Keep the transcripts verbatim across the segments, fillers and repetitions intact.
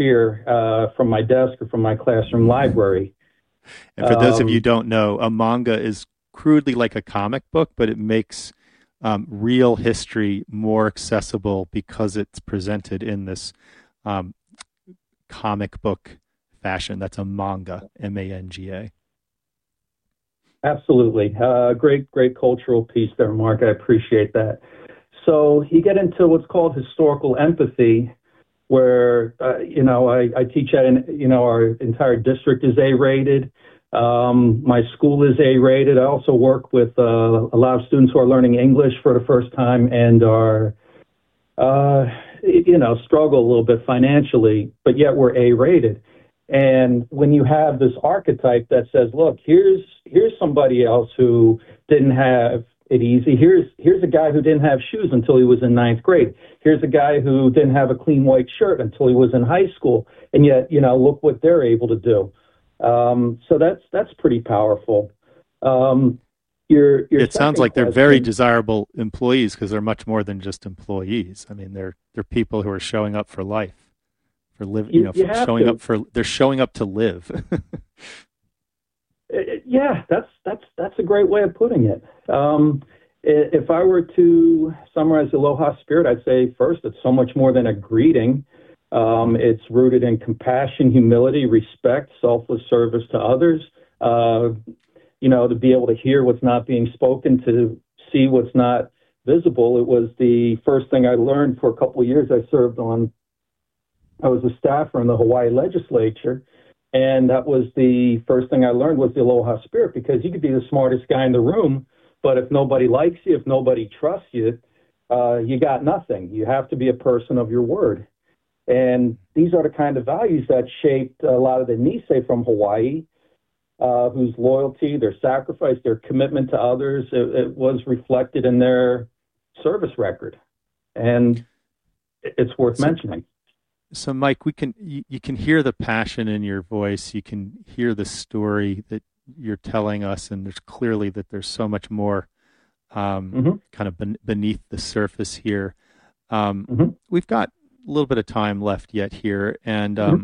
disappear uh, from my desk or from my classroom library. And for those of you who Um, don't know, a manga is crudely like a comic book, but it makes um, real history more accessible because it's presented in this um, comic book fashion. That's a manga, M A N G A. Absolutely. Uh, great, great cultural piece there, Mark. I appreciate that. So you get into what's called historical empathy, where, uh, you know, I, I teach at, an, you know, our entire district is A-rated. Um, my school is A-rated. I also work with uh, a lot of students who are learning English for the first time and are, uh, you know, struggle a little bit financially, but yet we're A-rated. And when you have this archetype that says, look, here's here's somebody else who didn't have it easy. Here's here's a guy who didn't have shoes until he was in ninth grade. Here's a guy who didn't have a clean white shirt until he was in high school. And yet, you know, look what they're able to do. Um, so that's that's pretty powerful. Um, your your It sounds second like they're very question. desirable employees because they're much more than just employees. I mean, they're they're people who are showing up for life, for live, you You, know, you for have showing to. up for they're showing up to live. Uh, Yeah, that's that's that's a great way of putting it. Um, i- if I were to summarize the Aloha Spirit, I'd say first, it's so much more than a greeting. Um, it's rooted in compassion, humility, respect, selfless service to others. Uh, you know, to be able to hear what's not being spoken, to see what's not visible. It was the first thing I learned for a couple of years. I served on I was a staffer in the Hawaii legislature, and that was the first thing I learned was the Aloha Spirit, because you could be the smartest guy in the room, but if nobody likes you, if nobody trusts you, uh, you got nothing. You have to be a person of your word. And these are the kind of values that shaped a lot of the Nisei from Hawaii, uh, whose loyalty, their sacrifice, their commitment to others, it, it was reflected in their service record. And it's worth so, mentioning. so Mike, we can you, you can hear the passion in your voice. You can hear the story that you're telling us, and there's clearly that there's so much more um, Mm-hmm. kind of ben- beneath the surface here. Um, Mm-hmm. we've got a little bit of time left yet here, and Mm-hmm. um,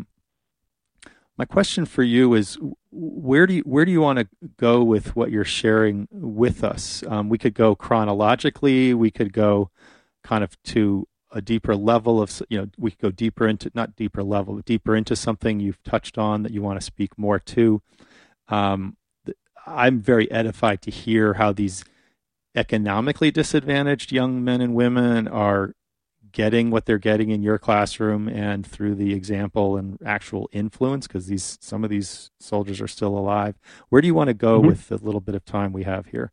my question for you is, where do you where do you want to go with what you're sharing with us? Um, we could go chronologically. We could go kind of to a deeper level of, you know, we could go deeper into, not deeper level, but deeper into something you've touched on that you want to speak more to. Um, I'm very edified to hear how these economically disadvantaged young men and women are getting what they're getting in your classroom and through the example and actual influence, because these some of these soldiers are still alive. Where do you want to go Mm-hmm. with the little bit of time we have here?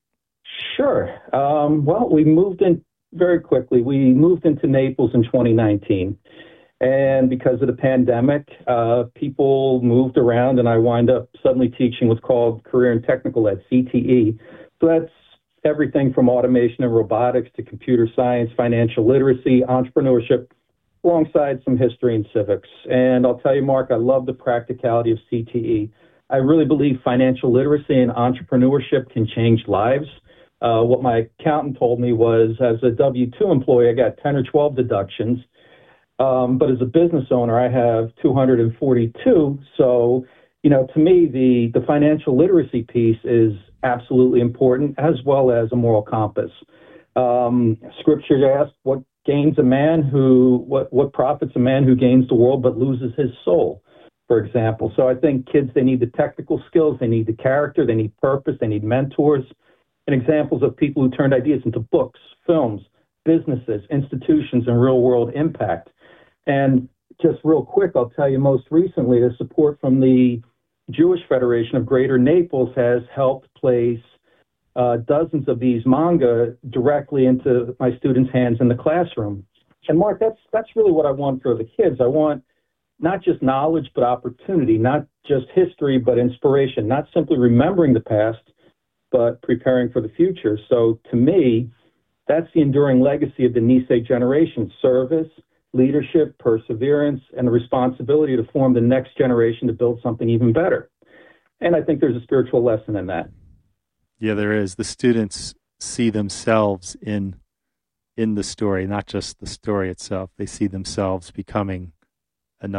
Sure. Um, well, we moved in very quickly. We moved into Naples in twenty nineteen. And because of the pandemic, uh, people moved around, and I wind up suddenly teaching what's called Career and Technical Ed, C T E. So that's everything from automation and robotics to computer science, financial literacy, entrepreneurship, alongside some history and civics. And I'll tell you, Mark, I love the practicality of C T E. I really believe financial literacy and entrepreneurship can change lives. Uh, what my accountant told me was, as a W two employee, I got ten or twelve deductions. Um, but as a business owner, I have two hundred forty-two. So, you know, to me, the, the financial literacy piece is absolutely important, as well as a moral compass. Um, scripture asks, what gains a man who, what, what profits a man who gains the world but loses his soul, for example. So I think kids, they need the technical skills, they need the character, they need purpose, they need mentors, and examples of people who turned ideas into books, films, businesses, institutions, and real world impact. And just real quick, I'll tell you, most recently, the support from the Jewish Federation of Greater Naples has helped place uh, dozens of these manga directly into my students' hands in the classroom. And Mark, that's that's really what I want for the kids. I want not just knowledge, but opportunity, not just history, but inspiration, not simply remembering the past, but preparing for the future. So to me, that's the enduring legacy of the Nisei generation: service, leadership, perseverance, and the responsibility to form the next generation to build something even better. And I think there's a spiritual lesson in that. Yeah, there is. The students see themselves in in the story, not just the story itself. They see themselves becoming